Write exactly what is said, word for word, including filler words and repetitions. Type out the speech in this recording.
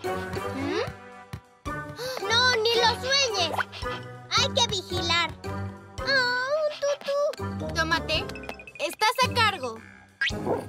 ¿Mm? ¡No, ni lo sueñes! Hay que vigilar. ¡Ah, un tutú! Tómate. Estás a cargo.